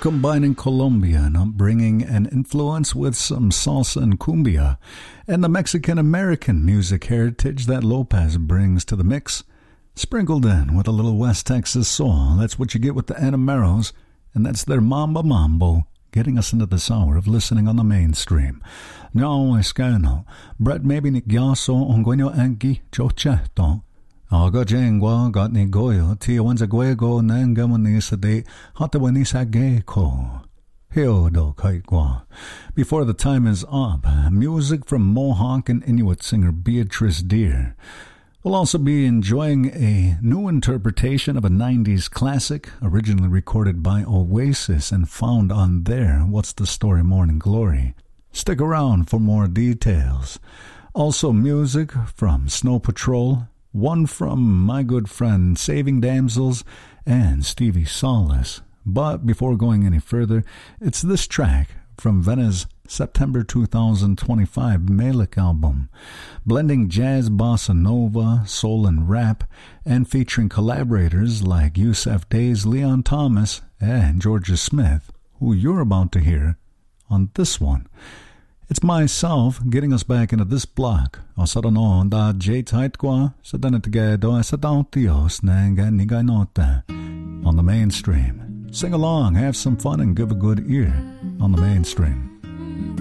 combining Colombian upbringing and influence with some salsa and cumbia, and the Mexican-American music heritage that Lopez brings to the mix, sprinkled in with a little West Texas soul. That's what you get with the Enameros, and that's their Mamba Mambo, getting us into this hour of listening on the mainstream. No, escano, Brett maybe ni gyaso ongueno anki chocheto. Aga jengwa got ni goyo, tia wanza guego nangamonisa de hatawanisa geko. Hyodo kaikwa. Before the time is up, music from Mohawk and Inuit singer Beatrice Deer. We'll also be enjoying a new interpretation of a 90s classic, originally recorded by Oasis and found on their What's the Story Morning Glory. Stick around for more details. Also music from Snow Patrol, one from my good friend Saving Damsels, and Stevie Solace. But before going any further, it's this track from Vena's September 2025 Malik album, blending jazz, bossa nova, soul, and rap, and featuring collaborators like Yusef Days, Leon Thomas, and Georgia Smith, who you're about to hear on this one. It's myself getting us back into this block. O sa no da J Taitkwa sa danatgedo sa dautios nanga nigainota on the mainstream. Sing along, have some fun, and give a good ear on the mainstream.